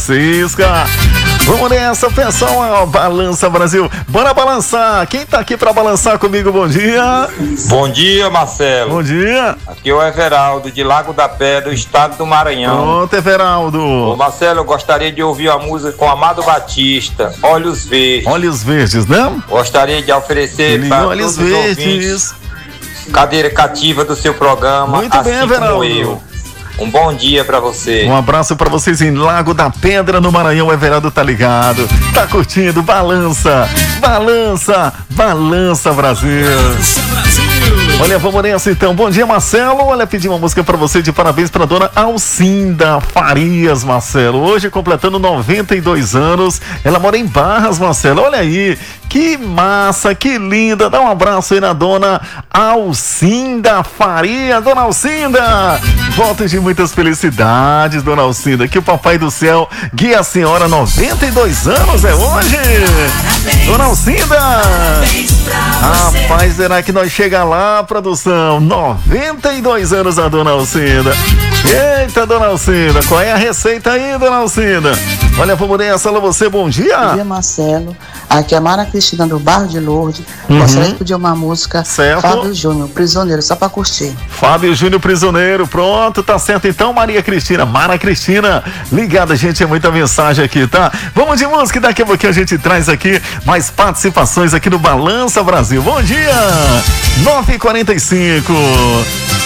Francisca. Vamos nessa, pessoal, Balança Brasil. Bora balançar. Quem tá aqui pra balançar comigo? Bom dia. Bom dia, Marcelo. Bom dia. Aqui é o Everaldo, de Lago da Pedra, estado do Maranhão. Pronto, Everaldo. Ô, Marcelo, eu gostaria de ouvir a música com Amado Batista, Olhos Verdes. Olhos Verdes, né? Gostaria de oferecer para todos Olhos os Verdes. ouvintes cadeira cativa do seu programa. Muito bem, assim Everaldo. como eu. Um bom dia pra você. Um abraço pra vocês em Lago da Pedra, no Maranhão. O Everaldo tá ligado, tá curtindo. Balança, balança, balança Brasil. Olha, vamos nessa então. Bom dia, Marcelo. Olha, pedi uma música pra você de parabéns pra dona Alcinda Farias, Marcelo. Hoje completando 92 anos. Ela mora em Barras, Marcelo. Olha aí, que massa, que linda. Dá um abraço aí na dona Alcinda Farias. Dona Alcinda, votos de muitas felicidades, dona Alcinda. Que o Papai do Céu guie a senhora. 92 anos é hoje. Dona Alcinda. Rapaz, será que nós chega lá, produção? 92 anos a dona Alcinda. Eita, dona Alcinda, qual é a receita aí, dona Alcinda? Olha, vamos nessa, alô, você, bom dia. Bom dia, Marcelo. Aqui é a Mara Cristina do Bairro de Lourdes. Gostaria de pedir uma música, certo. Fábio Júnior, Prisioneiro, só pra curtir. Fábio Júnior, Prisioneiro, pronto, tá certo então, Maria Cristina, Mara Cristina, ligada, gente, é muita mensagem aqui, tá? Vamos de música, daqui a pouquinho a gente traz aqui mais participações aqui no Balança Brasil. Bom dia, 9h45.